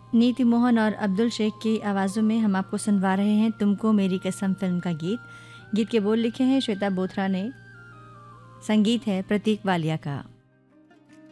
नीति मोहन और अब्दुल शेख की आवाज़ों में हम आपको सुनवा रहे हैं तुमको मेरी कसम फिल्म का गीत। गीत के बोल लिखे हैं श्वेता बोथरा ने, संगीत है प्रतीक वालिया का।